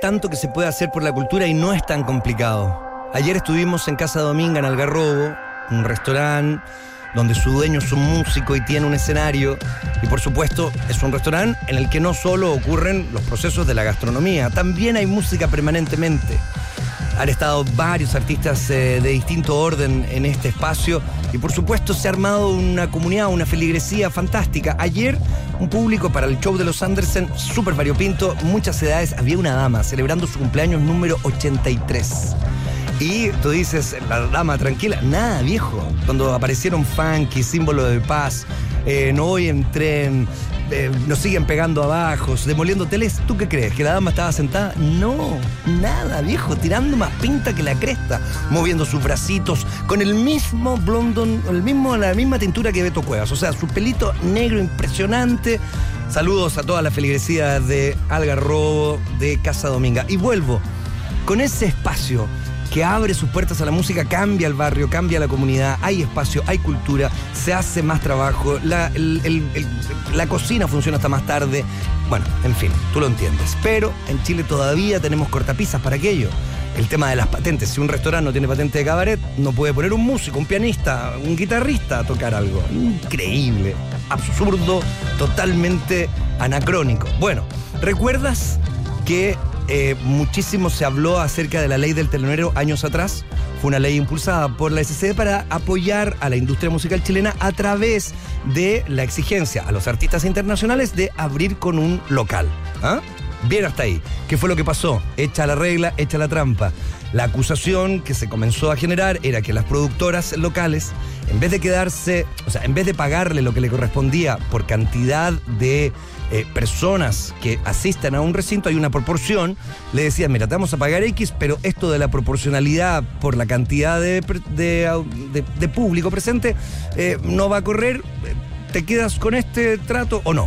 tanto que se puede hacer por la cultura y no es tan complicado. Ayer estuvimos en Casa Dominga, en Algarrobo, un restaurante donde su dueño es un músico y tiene un escenario. Y por supuesto es un restaurante en el que no solo ocurren los procesos de la gastronomía, también hay música permanentemente. Han estado varios artistas de distinto orden en este espacio y por supuesto se ha armado una comunidad, una feligresía fantástica. Ayer un público para el show de los Andersen súper variopinto, muchas edades. Había una dama celebrando su cumpleaños número 83. Y tú dices, la dama tranquila, nada viejo. Cuando aparecieron funky, símbolo de paz, no voy en tren, nos siguen pegando abajo, demoliendo teles. ¿Tú qué crees? ¿Que la dama estaba sentada? No, nada viejo, tirando más pinta que la cresta, moviendo sus bracitos, con el mismo blondón, la misma tintura que Beto Cuevas. O sea, su pelito negro impresionante. Saludos a toda la feligresía de Algarrobo, de Casa Dominga. Y vuelvo con ese espacio que abre sus puertas a la música, cambia el barrio, cambia la comunidad, hay espacio, hay cultura, se hace más trabajo, la cocina funciona hasta más tarde. Bueno, en fin, tú lo entiendes. Pero en Chile todavía tenemos cortapisas para aquello. El tema de las patentes. Si un restaurante no tiene patente de cabaret, no puede poner un músico, un pianista, un guitarrista a tocar algo. Increíble, absurdo, totalmente anacrónico. Bueno, ¿recuerdas que muchísimo se habló acerca de la ley del telonero años atrás? Fue una ley impulsada por la SCD para apoyar a la industria musical chilena a través de la exigencia a los artistas internacionales de abrir con un local. ¿Ah? Bien hasta ahí. ¿Qué fue lo que pasó? Hecha la regla, hecha la trampa. La acusación que se comenzó a generar era que las productoras locales, en vez de quedarse, o sea, en vez de pagarle lo que le correspondía por cantidad de personas que asistan a un recinto, hay una proporción, le decían, mira, te vamos a pagar X, pero esto de la proporcionalidad por la cantidad de público presente no va a correr, ¿te quedas con este trato o no?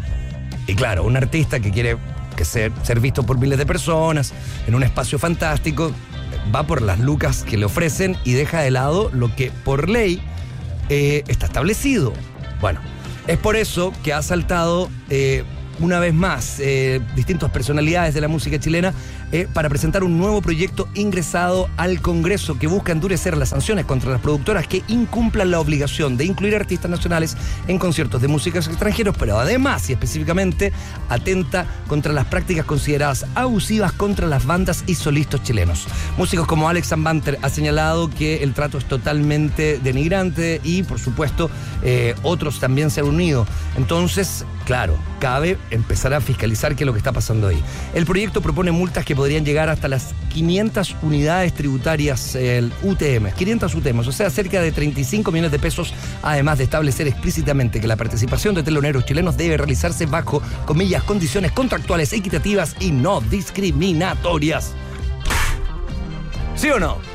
Y claro, un artista que quiere ser visto por miles de personas en un espacio fantástico, va por las lucas que le ofrecen y deja de lado lo que por ley está establecido. Bueno, es por eso que ha saltado una vez más distintas personalidades de la música chilena para presentar un nuevo proyecto ingresado al Congreso que busca endurecer las sanciones contra las productoras que incumplan la obligación de incluir artistas nacionales en conciertos de músicos extranjeros, pero además y específicamente atenta contra las prácticas consideradas abusivas contra las bandas y solistas chilenos. Músicos como Alex Banter ha señalado que el trato es totalmente denigrante y, por supuesto, otros también se han unido. Entonces, claro, cabe empezar a fiscalizar qué es lo que está pasando ahí. El proyecto propone multas que podrían llegar hasta las 500 unidades tributarias UTM, 500 UTM, o sea, cerca de 35 millones de pesos, además de establecer explícitamente que la participación de teloneros chilenos debe realizarse bajo, comillas, condiciones contractuales equitativas y no discriminatorias. ¿Sí o no?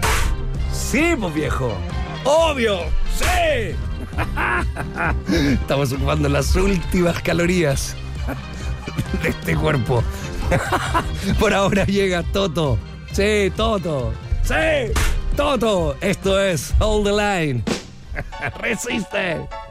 Sí, pues viejo. ¡Obvio! ¡Sí! Estamos ocupando las últimas calorías de este cuerpo. Por ahora llega Toto. Sí, Toto. Sí, Toto. Esto es Hold the Line. Resiste.